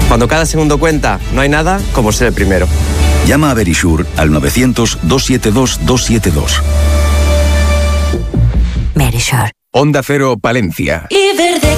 Cuando cada segundo cuenta, no hay nada como ser el primero. Llama a Verisure al 900-272-272. Verisure. Onda Cero, Palencia. Y verde